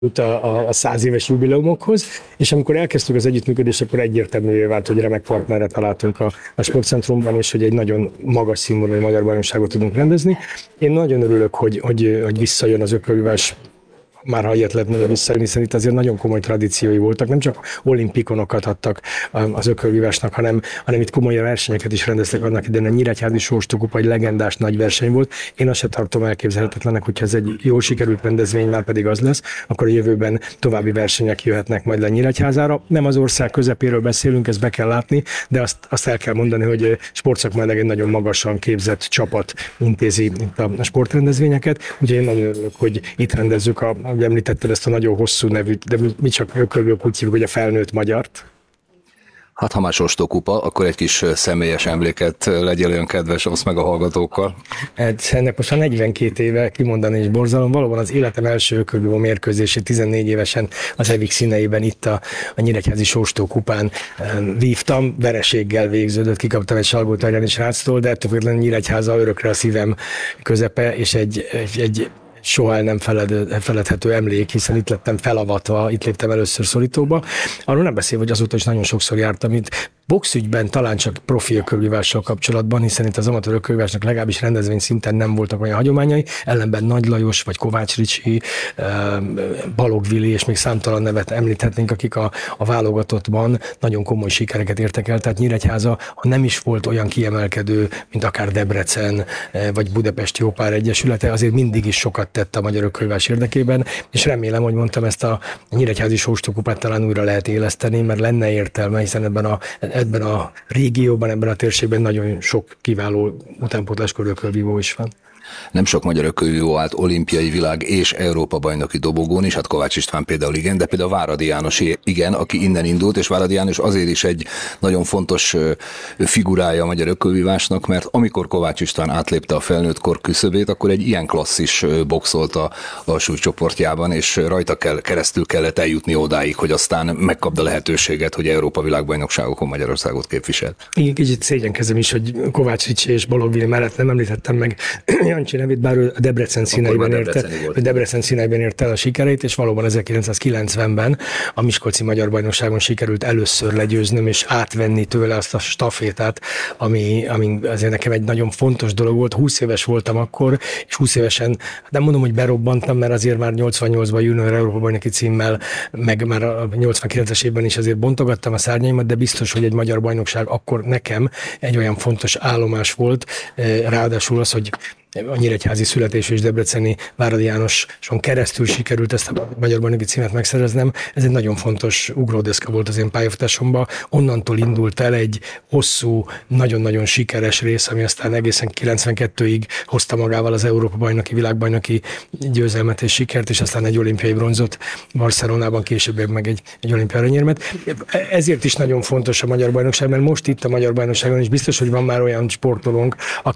a 100 éves jubileumokhoz, és amikor elkezdtük az együttműködést, akkor egyértelművé vált, hogy remek partnerre találtunk a sportcentrumban, és hogy egy nagyon magas színvonalú magyar bajnokságot tudunk rendezni. Én nagyon örülök, hogy visszajön az ökölvívás, már ha ilyet lehetne visszajönni, hiszen itt azért nagyon komoly tradíciói voltak, nem csak olimpikonokat adtak az ökölvívásnak, hanem itt komoly versenyeket is rendeztek annak idején. A Nyíregyházi Sóstókupa egy legendás nagy verseny volt. Én azt sem tartom elképzelhetetlennek, hogyha ez egy jól sikerült rendezvény, már pedig az lesz, akkor a jövőben további versenyek jöhetnek majd le Nyíregyházára. Nem az ország közepéről beszélünk, ezt be kell látni, de azt el kell mondani, hogy sportszakmailag egy nagyon magasan képzett csapat intézi itt a sportrendezvényeket. Úgyhogy én nagyon örülök, hogy itt rendezzük ahogy említetted ezt a nagyon hosszú nevű, de mi csak ökölvívók úgy hívjuk, hogy a felnőtt magyart. Hát ha már Sóstókupa, akkor egy kis személyes emléket legyél olyan kedves, oszd meg a hallgatókkal. Ennek most már 42 éve, kimondani is borzalom, valóban az életem első ökölvívó mérkőzését 14 évesen az EVIK színeiben itt a Nyíregyházi Sóstókupán vívtam, vereséggel végződött, kikaptam egy Salgótarjáni sráctól, de ettől függetlenül Nyíregyháza örökre a szívem közepe, és egy soha el nem feledhető emlék, hiszen itt lettem felavatva, itt léptem először szorítóba. Arról nem beszélve, hogy azóta is nagyon sokszor jártam itt, boxügyben talán csak profi ökölvívással kapcsolatban, hiszen itt az amatőr ökölvívásnak legalábbis rendezvény szinten nem voltak olyan hagyományai, ellenben Nagy Lajos, vagy Kovács Ricsi, Balogh Vili, és még számtalan nevet említhetnénk, akik a válogatottban nagyon komoly sikereket értek el, tehát Nyíregyháza, ha nem is volt olyan kiemelkedő, mint akár Debrecen, vagy Budapest jó pár egyesülete, azért mindig is sokat tett a magyar ökölvívás érdekében, és remélem, hogy mondtam, ezt a Nyíregyházi Sóstókupát talán újra lehet éleszteni, mert lenne értelme, hiszen ebben a régióban, ebben a térségben nagyon sok kiváló utánpótláskorú ökölvívó is van. Nem sok magyar ökölvívó állt olimpiai, világ és Európa bajnoki dobogón is, hát Kovács István például igen, de például Váradi János igen, aki innen indult, és Váradi János azért is egy nagyon fontos figurája a magyar ökölvívásnak, mert amikor Kovács István átlépte a felnőttkor küszöbét, akkor egy ilyen klasszis boxolt a súlycsoportjában, és rajta keresztül kellett eljutni odáig, hogy aztán megkapd a lehetőséget, hogy Európa világbajnokságokon Magyarországot képvisel. Igen, kicsit szégyenkezem is, hogy Kovács Ricsi és Balogh Vili mellett nem említettem meg Jancsi nevét, bár ő a Debrecen színeiben érte el a sikerét, és valóban 1990-ben a Miskolci Magyar Bajnokságon sikerült először legyőznöm és átvenni tőle azt a stafétát, ami azért nekem egy nagyon fontos dolog volt. 20 éves voltam akkor, és 20 évesen, nem mondom, hogy berobbantam, mert azért már 88-ban junior Európa bajnoki címmel, meg már a 89-es évben is azért bontogattam a szárnyaimat, de biztos, hogy egy magyar bajnokság akkor nekem egy olyan fontos állomás volt, ráadásul az, hogy a nyíregyházi születésű és debreceni Váradi Jánoson keresztül sikerült ezt a magyar bajnoki címet megszereznem. Ez egy nagyon fontos ugródeszka volt az én pályafutásomban. Onnantól indult el egy hosszú, nagyon-nagyon sikeres rész, ami aztán egészen 92-ig hozta magával az Európa bajnoki, világbajnoki győzelmet és sikert, és aztán egy olimpiai bronzot Barcelonában, később meg egy olimpiai aranyérmet. Ezért is nagyon fontos a magyar bajnokság, mert most itt a magyar bajnokságon is biztos, hogy van már olyan sportolónk,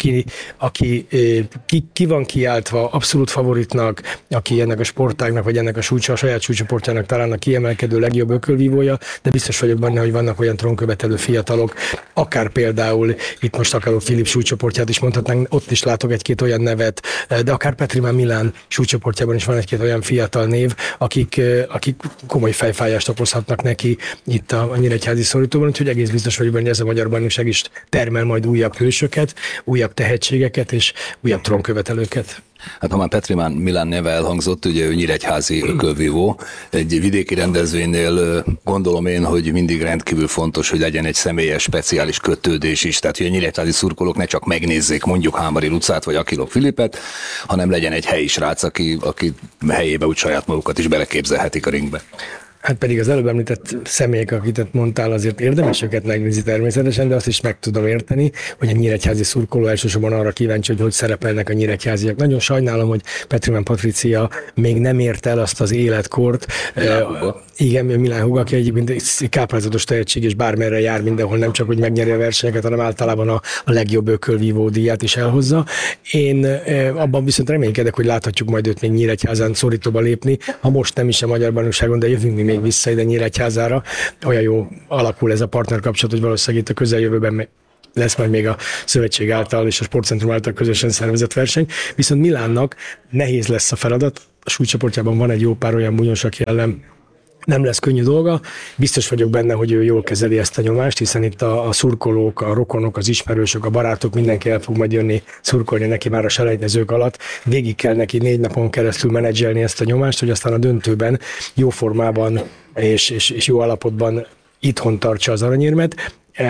aki ki van kiáltva abszolút favoritnak, aki ennek a sportágnak, vagy ennek a saját súlycsoportjának talán a kiemelkedő legjobb ökölvívója, de biztos vagyok benne, hogy vannak olyan trónkövetelő fiatalok, akár például itt most akár a Filip súlycsoportját is mondhatnánk, ott is látok egy-két olyan nevet, de akár Petrimán Milán súlycsoportjában is van egy-két olyan fiatal név, akik komoly fejfájást okozhatnak neki itt a nyíregyházi szorítóban, úgyhogy egész biztos vagyok benne, hogy ez a magyar bajnokság is termel majd újabb hősöket, újabb tehetségeket és újabb trónkövetelőket. Hát ha már Petrimán Milán neve elhangzott, ugye ő nyíregyházi ökölvívó, egy vidéki rendezvénynél gondolom én, hogy mindig rendkívül fontos, hogy legyen egy személyes, speciális kötődés is, tehát hogy a nyíregyházi szurkolók ne csak megnézzék mondjuk Hámari Lucát vagy Akilov Filipet, hanem legyen egy helyi srác, aki helyébe úgy saját magukat is beleképzelhetik a ringbe. Hát pedig az előbb említett személyek, akiket mondtál, azért érdemes őket megnézni természetesen, de azt is meg tudom érteni, hogy a nyíregyházi szurkoló elsősorban arra kíváncsi, hogy szerepelnek a nyíregyháziak. Nagyon sajnálom, hogy Petrimán Patricia még nem ért el azt az életkort. Igen, Milán Hug, aki egyébként káprázatos tehetség, és bármerre jár mindenhol, nem csak, hogy megnyeri a versenyeket, hanem általában a legjobb ökölvívó díját is elhozza. Én abban viszont reménykedek, hogy láthatjuk majd őt még Nyíregyházán szorítóba lépni, ha most nem is a magyar bajnokságon, de jövünk mi még vissza ide Nyíregyházára. Olyan jó alakul ez a partnerkapcsolat, hogy valószínűleg itt a közeljövőben lesz majd még a szövetség által és a sportcentrum által közösen szervezett verseny. Viszont Milánnak nehéz lesz a feladat, a súlycsoportjában van egy jó pár olyan bunyos, aki ellen nem lesz könnyű dolga. Biztos vagyok benne, hogy ő jól kezeli ezt a nyomást, hiszen itt a szurkolók, a rokonok, az ismerősök, a barátok, mindenki el fog majd jönni szurkolni neki már a selejtezők alatt. Végig kell neki 4 napon keresztül menedzselni ezt a nyomást, hogy aztán a döntőben jó formában és jó állapotban itthon tartsa az aranyérmet.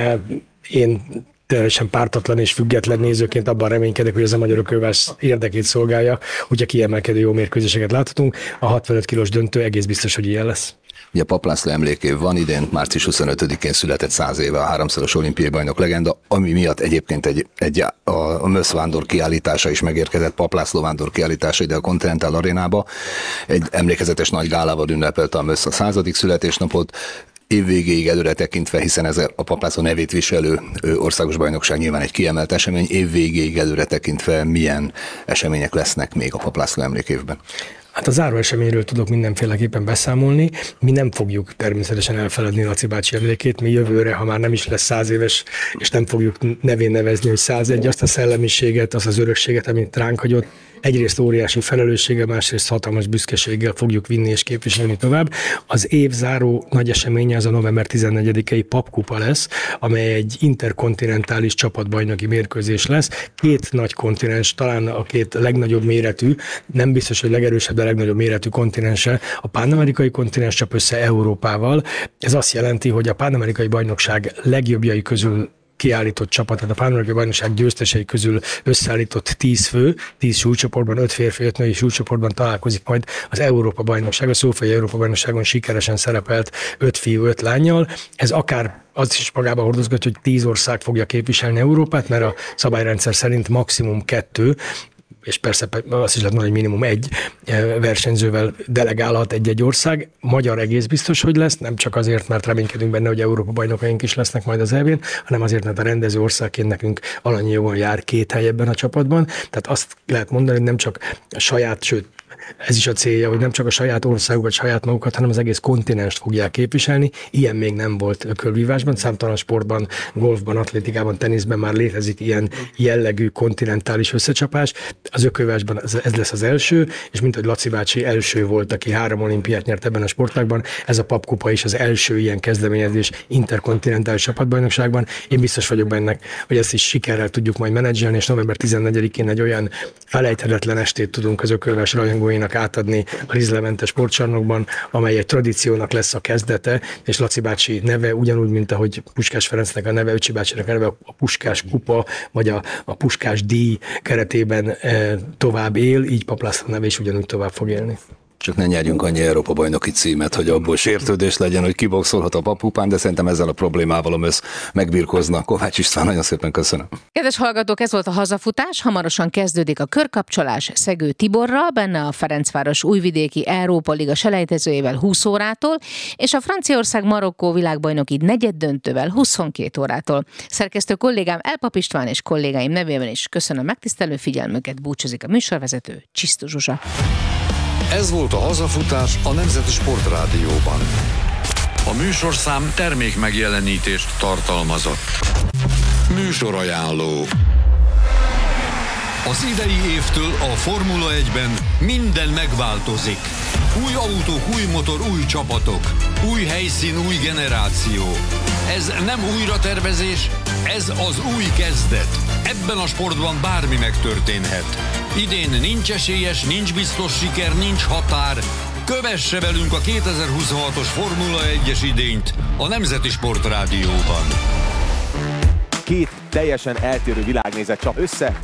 Én teljesen pártatlan és független nézőként abban reménykedek, hogy ez a magyar ökölvás érdekét szolgálja, hogyha kiemelkedő jó mérkőzéseket láthatunk. A 65 kilós döntő egész biztos, hogy ilyen lesz. Ugye Papp László emlékév van, idén március 25-én született 100 éve a 3-szoros olimpiai bajnok legenda, ami miatt egyébként a Mösz vándor kiállítása is megérkezett, Papp László vándor kiállítása ide a Continental Arénába. Egy emlékezetes nagy gálával ünnepelte a Mösz a 100. születésnapot. Évvégéig előre tekintve, hiszen ez a Papp László nevét viselő országos bajnokság nyilván egy kiemelt esemény, évvégéig előre tekintve milyen események lesznek még a Papp László emlékévben? Hát a záró eseményről tudok mindenféleképpen beszámolni. Mi nem fogjuk természetesen elfeledni Laci bácsi emlékét. Mi jövőre, ha már nem is lesz 100 éves, és nem fogjuk nevén nevezni, hogy 101, azt a szellemiséget, azt az örökséget, amit ránk hagyott, egyrészt óriási felelősséggel, másrészt hatalmas büszkeséggel fogjuk vinni és képviselni tovább. Az év záró nagy eseménye az a november 14-i Papp Kupa lesz, amely egy interkontinentális csapatbajnoki mérkőzés lesz. 2 nagy kontinens, talán a 2 legnagyobb méretű, nem biztos, hogy legerősebb, de legnagyobb méretű kontinense, a pánamerikai kontinens csap össze Európával. Ez azt jelenti, hogy a pánamerikai bajnokság legjobbjai közül kiállított csapat, tehát a pánamerikai bajnokság győztesei közül összeállított 10 fő, 10 súlycsoportban, 5 férfi, 5 női súlycsoportban találkozik majd az Európa bajnokság, a Szófiai Európa bajnokságon sikeresen szerepelt 5 fiú, 5 lánnyal. Ez akár az is magában hordozgatja, hogy 10 ország fogja képviselni Európát, mert a szabályrendszer szerint maximum 2, és persze azt is lehet mondani, hogy minimum 1 versenyzővel delegálhat egy ország. Magyar egész biztos, hogy lesz, nem csak azért, mert reménykedünk benne, hogy Európa bajnokaink is lesznek majd az EB-n, hanem azért, mert a rendező országként nekünk alanyi jogon jár 2 hely ebben a csapatban. Tehát azt lehet mondani, hogy nem csak a saját, sőt, ez is a célja, hogy nem csak a saját országukat, saját magukat, hanem az egész kontinenst fogják képviselni. Ilyen még nem volt ökölvívásban, számtalan sportban, golfban, atlétikában, teniszben már létezik ilyen jellegű kontinentális összecsapás. Az ökölvívásban ez lesz az első, és mint hogy Laci bácsi első volt, aki 3 olimpiát nyert ebben a sportágban, ez a Papp Kupa is az első ilyen kezdeményezés interkontinentális csapatbajnokságban. Én biztos vagyok benne, hogy ezt is sikerrel tudjuk majd menedzselni, és november 14-én egy olyan felejthetetlen estét tudunk az ökölvívás rajongóinak átadni a Rizlemente sportcsarnokban, amely egy tradíciónak lesz a kezdete, és Laci bácsi neve ugyanúgy, mint ahogy Puskás Ferencnek a neve, Öcsi bácsinak a neve, a Puskás Kupa, vagy a Puskás díj keretében tovább él, így Papp László neve is ugyanúgy tovább fog élni. Csak ne nyerjünk annyi Európa bajnoki címet, hogy abból sértődés legyen, hogy kiboxolhat a Papp Kupán, de szerintem ezzel a problémával a Mösz megbirkózna. Kovács István, nagyon szépen köszönöm. Kedves hallgatók, ez volt a hazafutás, hamarosan kezdődik a körkapcsolás Szegő Tiborral, benne a Ferencváros Újvidéki Európa Liga selejtezőjével 20 órától, és a Franciaország-Marokkó világbajnoki negyeddöntővel 22 órától. Szerkesztő kollégám Elpap István és kollégáim nevében is köszönöm megtisztelő figyelmüket, búcsúzik a műsorvezető Csisztus Zsuzsa. Ez volt a hazafutás a Nemzeti Sportrádióban. A műsorszám termékmegjelenítést tartalmazott. Műsorajánló. Az idei évtől a Formula 1-ben minden megváltozik. Új autók, új motor, új csapatok. Új helyszín, új generáció. Ez nem újratervezés, ez az új kezdet. Ebben a sportban bármi megtörténhet. Idén nincs esélyes, nincs biztos siker, nincs határ. Kövesse velünk a 2026-os Formula 1-es idényt a Nemzeti Sportrádióban. 2 teljesen eltérő világnézet csap össze.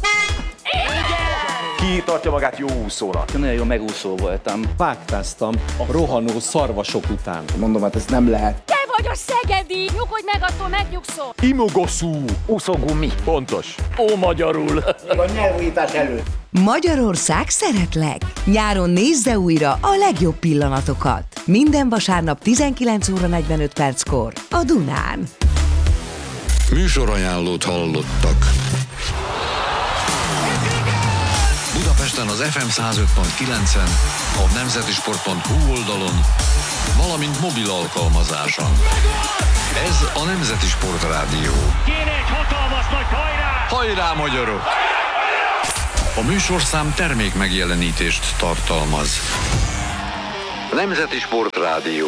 Ki tartja magát jó úszónak? Nagyon jó megúszó voltam. Vágtáztam a rohanó szarvasok után. Mondom, hát ez nem lehet. Te vagy a szegedi! Nyugodj meg, attól megnyugszol! Imogoszú. Úszógumi. Pontos. Ó, magyarul. A nyelvújítás előtt. Magyarország szeretlek! Nyáron nézze újra a legjobb pillanatokat. Minden vasárnap 19 óra 45 perckor a Dunán. Műsorajánlót hallottak. Budapesten az FM 105.9-en, a nemzetisport.hu oldalon, valamint mobil alkalmazáson. Ez a Nemzeti Sportrádió. Kéne egy hatalmas nagy hajrá! Hajrá, magyarok! A műsorszám termék megjelenítést tartalmaz. Nemzeti Sportrádió.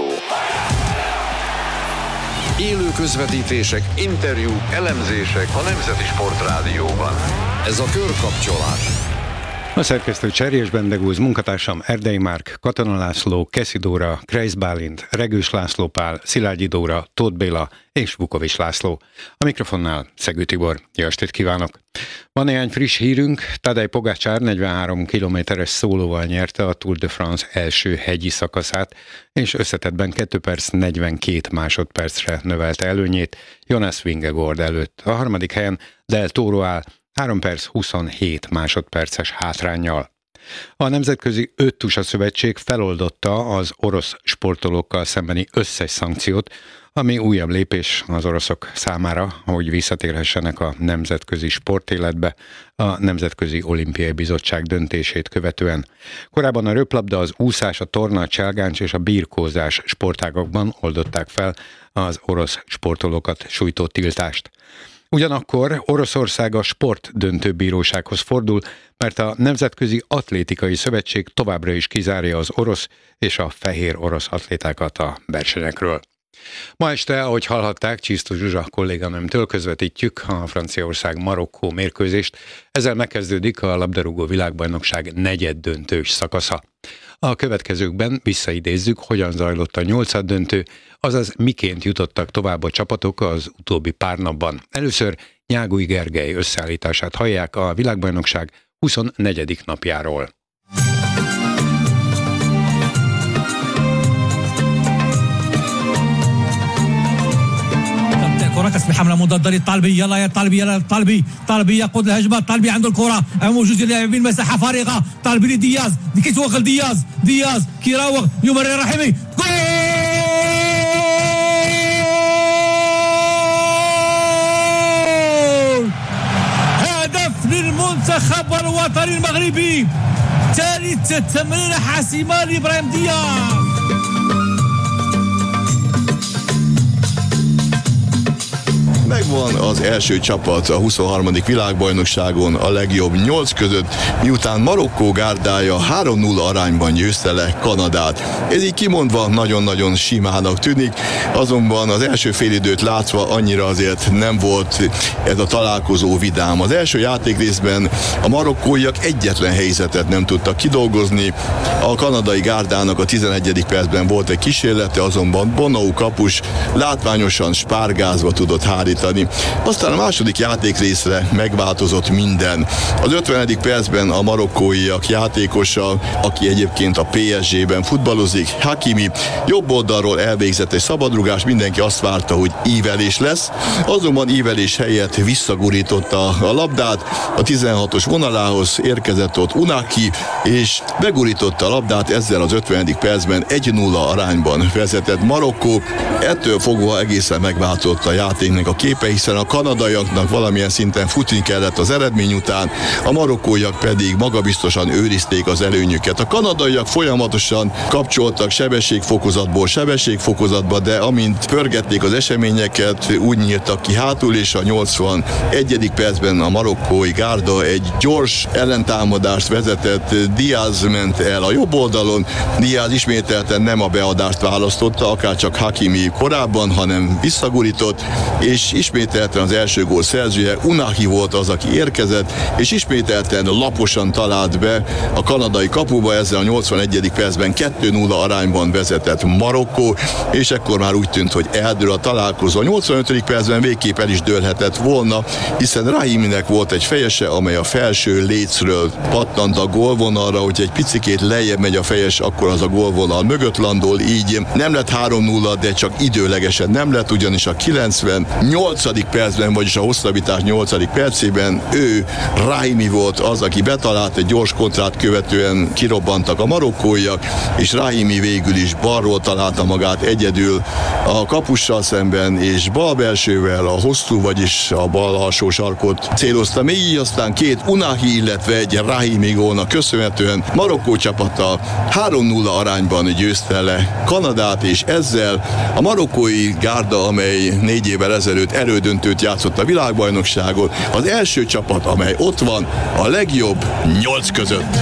Élő közvetítések, interjúk, elemzések a Nemzeti Sportrádióban. Ez a Körkapcsolás. A szerkesztő Cserjes Bendegúz, munkatársam Erdei Márk, Katona László, Keszi Dóra, Kreisz Bálint, Regős László Pál, Szilágyi Dóra, Tóth Béla és Vukovics László. A mikrofonnál Szegő Tibor. Jó estét kívánok! Van néhány friss hírünk. Tadej Pogačar 43 kilométeres szólóval nyerte a Tour de France első hegyi szakaszát, és összetettben 2 perc 42 másodpercre növelte előnyét Jonas Vingegaard előtt. A harmadik helyen Del Toro áll 3 perc 27 másodperces hátránnyal. A Nemzetközi Öttusa Szövetség feloldotta az orosz sportolókkal szembeni összes szankciót, ami újabb lépés az oroszok számára, hogy visszatérhessenek a nemzetközi sportéletbe a Nemzetközi Olimpiai Bizottság döntését követően. Korábban a röplabda, az úszás, a torna, a cselgáncs és a birkózás sportágakban oldották fel az orosz sportolókat sújtó tiltást. Ugyanakkor Oroszország a sportdöntőbírósághoz fordul, mert a Nemzetközi Atlétikai Szövetség továbbra is kizárja az orosz és a fehér orosz atlétákat a versenyekről. Ma este, ahogy hallhatták, Csisztus Zsuzsa kolléganőmtől közvetítjük a Franciaország-Marokkó mérkőzést. Ezzel megkezdődik a labdarúgó világbajnokság negyeddöntős szakasza. A következőkben visszaidézzük, hogyan zajlott a nyolcaddöntő, azaz miként jutottak tovább a csapatok az utóbbi pár napban. Először Nyágúj Gergely összeállítását hallják a világbajnokság 24. napjáról. كرة تسمح حملة مضادة للطالبي يلا يا طالبي يلا الطالبي طالبي يقود الهجمة طالبي عنده الكرة موجود اللاعبين مساحة فارغة طالبي لدياز كي توغل دياز كيراوغ يمرر رحيمي جول هدف للمنتخب الوطني المغربي ثالث تمريرة حاسمة لإبراهيم دياز. Megvan az első csapat a 23. világbajnokságon a legjobb 8 között, miután Marokkó gárdája 3-0 arányban győzte le Kanadát. Ez így kimondva nagyon-nagyon simának tűnik, azonban az első félidőt látva annyira azért nem volt ez a találkozó vidám. Az első játékrészben a marokkóiak egyetlen helyzetet nem tudtak kidolgozni, a kanadai gárdának a 11. percben volt egy kísérlete, azonban Bonou kapus látványosan spárgázva tudott hárítani. Aztán a második játékrészre megváltozott minden. Az 50. percben a marokkóiak játékosa, aki egyébként a PSG-ben futballozik, Hakimi, jobb oldalról elvégzett egy szabadrugás, mindenki azt várta, hogy ívelés lesz, azonban ívelés helyett visszagurította a labdát, a 16-os vonalához érkezett ott Unaki, és begurította a labdát, ezzel az 50. percben 1-0 arányban vezetett Marokkó. Ettől fogva egészen megváltozott a játéknak a képe, hiszen a kanadaiaknak valamilyen szinten futni kellett az eredmény után, a marokkóiak pedig magabiztosan őrizték az előnyüket. A kanadaiak folyamatosan kapcsoltak sebességfokozatba, de amint pörgették az eseményeket, úgy nyíltak ki hátul, és a 81. percben a marokkói gárda egy gyors ellentámadást vezetett, Diaz ment el a jobb oldalon, Diaz ismételten nem a beadást választotta, akárcsak Hakimi korábban, hanem visszagurított, és ismételten az első gól szerzője Unahi volt az, aki érkezett, és ismételten laposan talált be a kanadai kapuba, ezzel a 81. percben 2-0 arányban vezetett Marokkó, és ekkor már úgy tűnt, hogy eldől a találkozó. A 85. percben végképp el is dőlhetett volna, hiszen Rahiminek volt egy fejese, amely a felső lécről pattant a gólvonalra, hogy egy picikét lejjebb megy a fejes, akkor az a gólvonal mögött landol, így nem lett 3-0, de csak időlegesen nem lett, ugyanis a 98. percben, vagyis a hosszabbítás 8. percében ő, Rahimi volt az, aki betalált, egy gyors kontrát követően kirobbantak a marokkóiak, és Rahimi végül is balról találta magát egyedül a kapussal szemben, és bal belsővel a hosszú, vagyis a bal alsó sarkot célozta még, így aztán két Unahi, illetve egy Rahimi gólnak köszönhetően Marokkó csapata 3-0 arányban győzte le Kanadát, és ezzel a marokkói gárda, amely 4 évvel ezelőtt elődöntőben elődöntőt játszott a világbajnokságon. Az első csapat, amely ott van, a legjobb 8 között.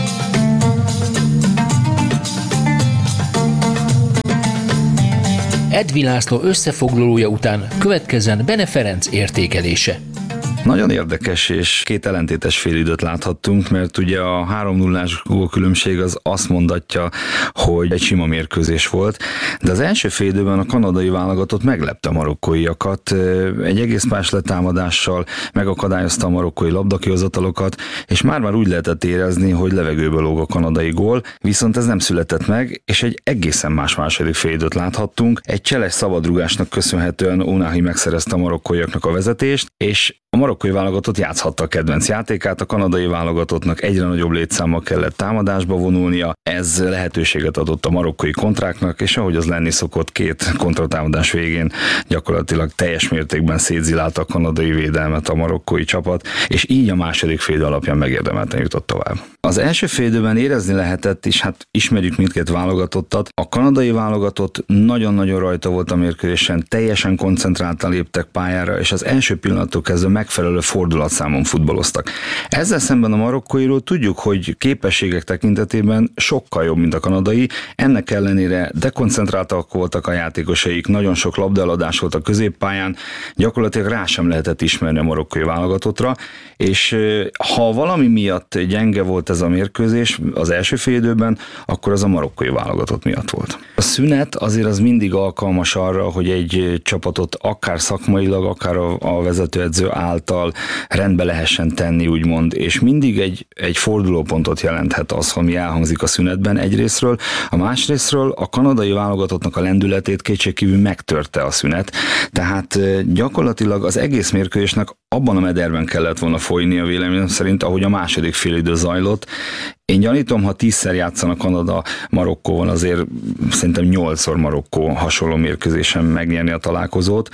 Edvi László összefoglalója után következzen Bene Ferenc értékelése. Nagyon érdekes és két ellentétes félidőt láthattunk, mert ugye a 3-0-ás gólkülönbség az azt mondatja, hogy egy sima mérkőzés volt, de az első félidőben a kanadai válogatott meglepte a marokkóiakat, egy egész más letámadással megakadályozta a marokkói labdakihozatalokat, és már úgy lehetett érezni, hogy levegőből lóg a kanadai gól, viszont ez nem született meg, és egy egészen más második félidőt láthattunk. Egy cseles szabadrugásnak köszönhetően Unahi megszerezte a marokkóiaknak a vezetést, és a marokkói válogatott játszhatta a kedvenc játékát, a kanadai válogatottnak egyre nagyobb létszámmal kellett támadásba vonulnia, ez lehetőséget adott a marokkói kontráknak, és ahogy az lenni szokott, két kontratámadás végén gyakorlatilag teljes mértékben szétzilálta a kanadai védelmet a marokkói csapat, és így a második félidő alapján megérdemelten jutott tovább. Az első félidőben érezni lehetett, és hát ismerjük mindkét válogatottat, a kanadai válogatott nagyon-nagyon rajta volt a mérkőzésen, teljesen koncentráltan léptek pályára, és az első pillanattól kezdve megfelelő fordulatszámon futballoztak. Ezzel szemben a marokkóiról tudjuk, hogy képességek tekintetében sokkal jobb, mint a kanadai, ennek ellenére dekoncentráltak voltak a játékosaik, nagyon sok labdaeladás volt a középpályán, gyakorlatilag rá sem lehetett ismerni a marokkói válogatottra, és ha valami miatt gyenge volt ez a mérkőzés az első félidőben, akkor az a marokkói válogatott miatt volt. A szünet azért az mindig alkalmas arra, hogy egy csapatot akár szakmailag, akár a vezetőedző által rendbe lehessen tenni, úgymond, és mindig egy fordulópontot jelenthet az, ami elhangzik a szünetben egyrészről, a másrészről a kanadai válogatottnak a lendületét kétségkívül megtörte a szünet, tehát gyakorlatilag az egész mérkőzésnek abban a mederben kellett volna folynia véleményem szerint, ahogy a második félidő zajlott. Én gyanítom, ha 10-szer játszanak Kanada Marokkóval, azért szerintem 8-szor Marokkó hasonló mérkőzésen megnyerni a találkozót.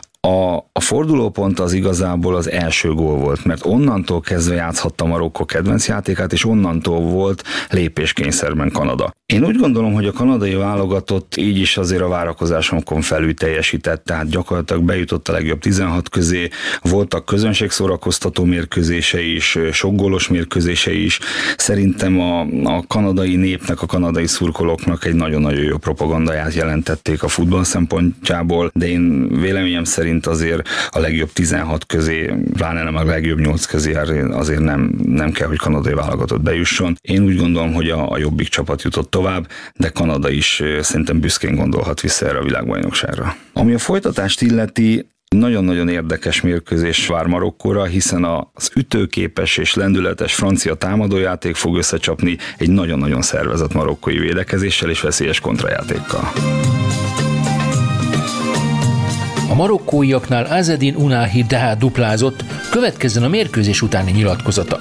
A fordulópont az igazából az első gól volt, mert onnantól kezdve játszhatta Marokkó kedvenc játékát, és onnantól volt lépéskényszerben Kanada. Én úgy gondolom, hogy a kanadai válogatott így is azért a várakozásokon felül teljesített, tehát gyakorlatilag bejutott a legjobb 16 közé, voltak közönségszórakoztató mérkőzései is, sok gólos mérkőzései is. Szerintem a kanadai népnek, a kanadai szurkolóknak egy nagyon-nagyon jó propagandáját jelentették a futball szempontjából, de én véleményem szerint azért a legjobb 16 közé, pláne nem a legjobb 8 közé azért nem kell, hogy kanadai válogatott bejusson. Én úgy gondolom, hogy a jobbik csapat jutott tovább, de Kanada is szerintem büszkén gondolhat vissza erre a világbajnokságra. Ami a folytatást illeti, nagyon-nagyon érdekes mérkőzés vár Marokkóra, hiszen az ütőképes és lendületes francia támadójáték fog összecsapni egy nagyon-nagyon szervezett marokkói védekezéssel és veszélyes kontrajátékkal. A marokkóiaknál Azzedine Unahi tehát duplázott, következzen a mérkőzés utáni nyilatkozata.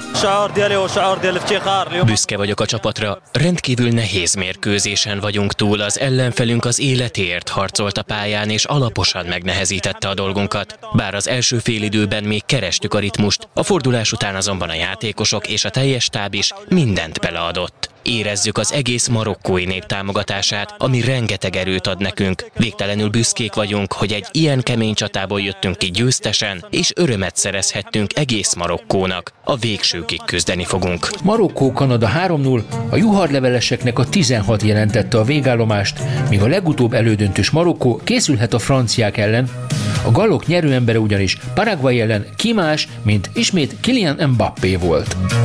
Büszke vagyok a csapatra, rendkívül nehéz mérkőzésen vagyunk túl, az ellenfelünk az életéért harcolt a pályán és alaposan megnehezítette a dolgunkat. Bár az első félidőben még kerestük a ritmust, a fordulás után azonban a játékosok és a teljes stáb is mindent beleadott. Érezzük az egész marokkói nép támogatását, ami rengeteg erőt ad nekünk. Végtelenül büszkék vagyunk, hogy egy ilyen kemény csatából jöttünk ki győztesen, és örömet szerezhettünk egész Marokkónak. A végsőkig küzdeni fogunk. Marokkó-Kanada 3-0, a juharleveleseknek a 16 jelentette a végállomást, míg a legutóbb elődöntős Marokkó készülhet a franciák ellen. A gallok nyerőembere ugyanis Paraguay ellen ki más, mint ismét Kylian Mbappé volt.